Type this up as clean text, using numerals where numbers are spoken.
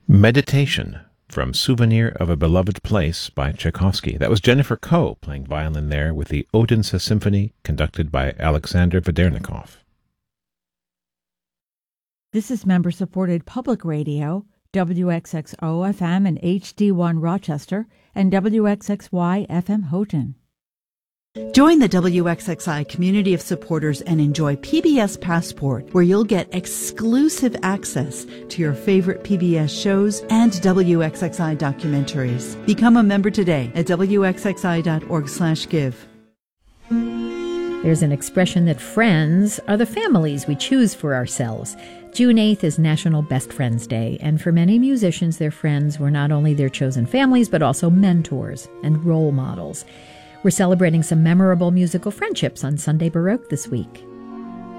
Meditation from Souvenir of a Beloved Place by Tchaikovsky. That was Jennifer Koh playing violin there with the Odense Symphony conducted by Alexander Vedernikov. This is member-supported public radio, WXXO-FM and HD1 Rochester, and WXXY-FM Houghton. Join the WXXI community of supporters and enjoy PBS Passport, where you'll get exclusive access to your favorite PBS shows and WXXI documentaries. Become a member today at wxxi.org/give. There's an expression that friends are the families we choose for ourselves. June 8th is National Best Friends Day, and for many musicians, their friends were not only their chosen families, but also mentors and role models. We're celebrating some memorable musical friendships on Sunday Baroque this week.